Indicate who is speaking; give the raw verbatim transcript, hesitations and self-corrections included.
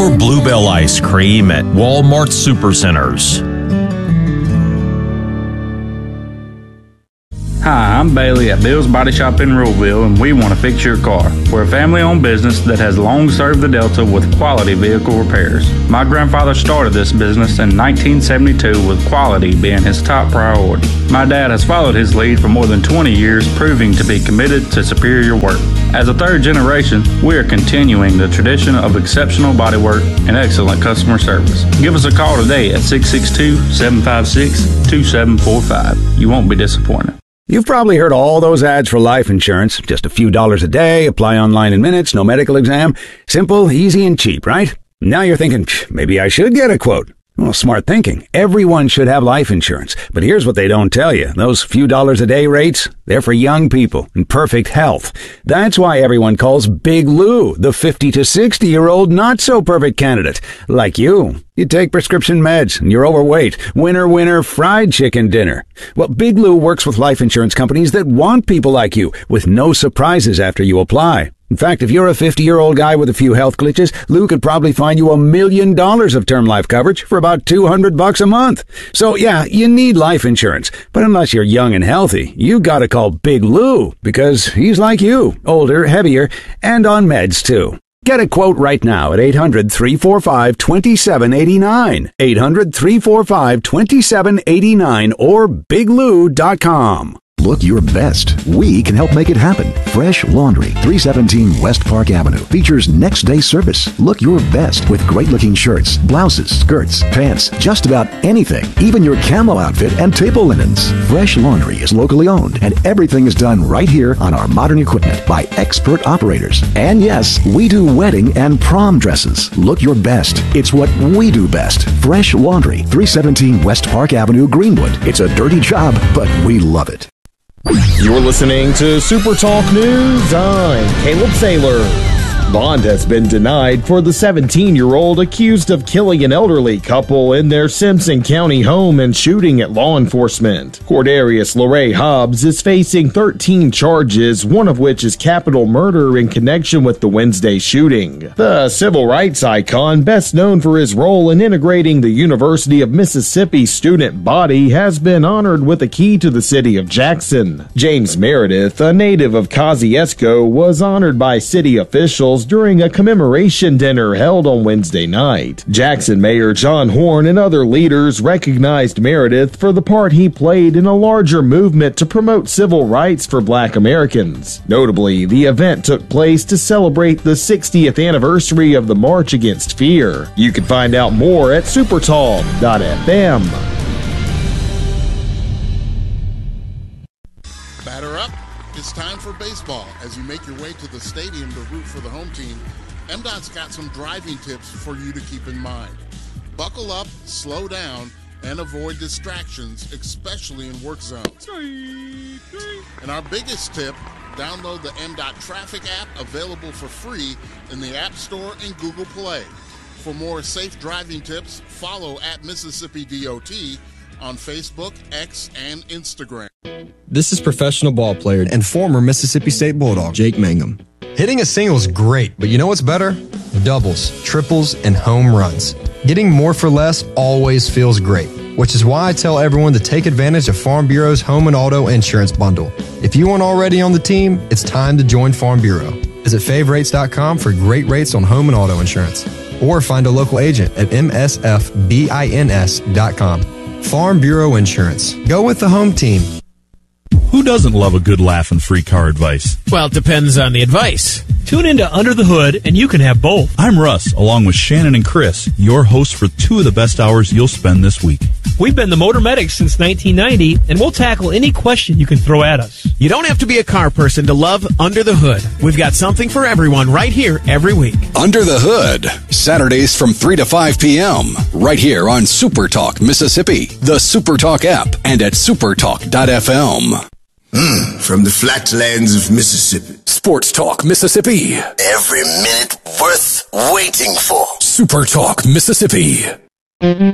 Speaker 1: for Bluebell Ice Cream at Walmart Supercenters.
Speaker 2: Hi, I'm Bailey at Bill's Body Shop in Ruleville, and we want to fix your car. We're a family-owned business that has long served the Delta with quality vehicle repairs. My grandfather started this business in nineteen seventy-two with quality being his top priority. My dad has followed his lead for more than twenty years, proving to be committed to superior work. As a third generation, we are continuing the tradition of exceptional bodywork and excellent customer service. Give us a call today at six six two, seven five six, two seven four five. You won't be disappointed.
Speaker 3: You've probably heard all those ads for life insurance. Just a few dollars a day, apply online in minutes, no medical exam. Simple, easy, and cheap, right? Now you're thinking, maybe I should get a quote. Well, smart thinking. Everyone should have life insurance. But here's what they don't tell you. Those few dollars a day rates, they're for young people in perfect health. That's why everyone calls Big Lou the fifty to sixty-year-old not-so-perfect candidate. Like you. You take prescription meds and you're overweight. Winner, winner, fried chicken dinner. Well, Big Lou works with life insurance companies that want people like you with no surprises after you apply. In fact, if you're a fifty-year-old guy with a few health glitches, Lou could probably find you a million dollars of term life coverage for about two hundred bucks a month. So yeah, you need life insurance. But unless you're young and healthy, you gotta call Big Lou because he's like you, older, heavier, and on meds too. Get a quote right now at eight hundred, three four five, two seven eight nine, eight hundred, three four five, two seven eight nine, or big lou dot com.
Speaker 4: Look your best. We can help make it happen. Fresh Laundry, three seventeen West Park Avenue, features next day service. Look your best with great-looking shirts, blouses, skirts, pants, just about anything, even your camo outfit and table linens. Fresh Laundry is locally owned, and everything is done right here on our modern equipment by expert operators. And yes, we do wedding and prom dresses. Look your best. It's what we do best. Fresh Laundry, three seventeen West Park Avenue, Greenwood. It's a dirty job, but we love it.
Speaker 5: You're listening to Super Talk News. I'm Caleb Saylor. Bond has been denied for the seventeen-year-old accused of killing an elderly couple in their Simpson County home and shooting at law enforcement. Cordarius LeRae Hobbs is facing thirteen charges, one of which is capital murder in connection with the Wednesday shooting. The civil rights icon, best known for his role in integrating the University of Mississippi student body, has been honored with a key to the city of Jackson. James Meredith, a native of Kosciuszko, was honored by city officials during a commemoration dinner held on Wednesday night. Jackson Mayor John Horn and other leaders recognized Meredith for the part he played in a larger movement to promote civil rights for Black Americans. Notably, the event took place to celebrate the sixtieth anniversary of the March Against Fear. You can find out more at supertalk dot f m.
Speaker 6: Batter up. It's time for baseball. As you make your way to the stadium to root for the home team, M DOT's got some driving tips for you to keep in mind. Buckle up, slow down, and avoid distractions, especially in work zones. And our biggest tip, download the M DOT Traffic app, available for free in the App Store and Google Play. For more safe driving tips, follow at Mississippi D O T on Facebook, X, and Instagram.
Speaker 7: This is professional ball player and former Mississippi State Bulldog, Jake Mangum. Hitting a single is great, but you know what's better? Doubles, triples, and home runs. Getting more for less always feels great, which is why I tell everyone to take advantage of Farm Bureau's home and auto insurance bundle. If you aren't already on the team, it's time to join Farm Bureau. Visit fave rates dot com for great rates on home and auto insurance, or find a local agent at m s f bins dot com. Farm Bureau Insurance. Go with the home team.
Speaker 8: Who doesn't love a good laugh and free car advice?
Speaker 9: Well, it depends on the advice. Tune into Under the Hood, and you can have both.
Speaker 8: I'm Russ, along with Shannon and Chris, your hosts for two of the best hours you'll spend this week.
Speaker 9: We've been the Motor Medics since nineteen ninety, and we'll tackle any question you can throw at us.
Speaker 10: You don't have to be a car person to love Under the Hood. We've got something for everyone right here every week.
Speaker 11: Under the Hood, Saturdays from three to five p.m., right here on Super Talk Mississippi, the Super Talk app, and at supertalk dot f m.
Speaker 12: Mm, from the flatlands of Mississippi.
Speaker 11: Sports Talk Mississippi.
Speaker 12: Every minute worth waiting for.
Speaker 11: Super Talk Mississippi.